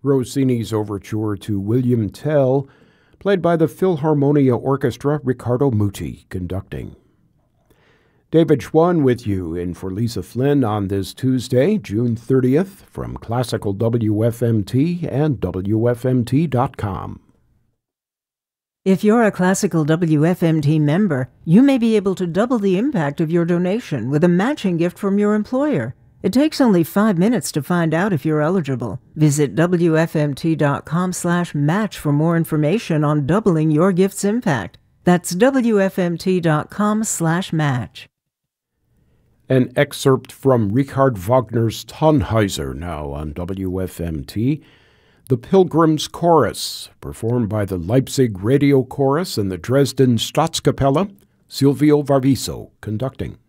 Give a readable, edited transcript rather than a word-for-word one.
Rossini's overture to William Tell, played by the Philharmonia Orchestra, Riccardo Muti conducting. David Schwann with you in for Lisa Flynn on this Tuesday, June 30th, from Classical WFMT and WFMT.com. If you're a Classical WFMT member, you may be able to double the impact of your donation with a matching gift from your employer. It takes only 5 minutes to find out if you're eligible. Visit WFMT.com/match for more information on doubling your gift's impact. That's WFMT.com/match. An excerpt from Richard Wagner's Tannhäuser now on WFMT. The Pilgrim's Chorus, performed by the Leipzig Radio Chorus and the Dresden Staatskapelle, Silvio Varviso conducting.